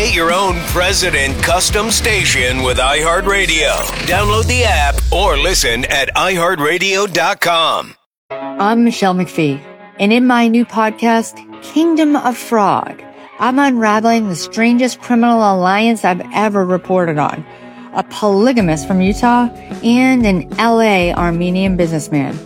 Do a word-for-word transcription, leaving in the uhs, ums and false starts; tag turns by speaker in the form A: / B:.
A: Create your own president custom station with iHeartRadio. Download the app or listen at i heart radio dot com.
B: I'm Michelle McPhee, and in my new podcast, Kingdom of Fraud, I'm unraveling the strangest criminal alliance I've ever reported on. A polygamist from Utah and an L A Armenian businessman.